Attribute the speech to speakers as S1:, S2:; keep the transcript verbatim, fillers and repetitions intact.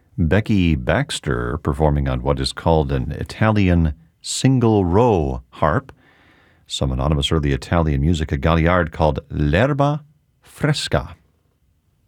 S1: Becky Baxter performing on what is called an Italian single-row harp, some anonymous early Italian music, a Galliard called L'erba fresca.